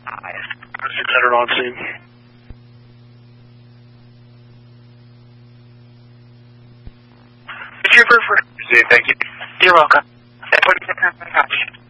600 on scene. Trooper for... Thank you. You're welcome. 46 touch.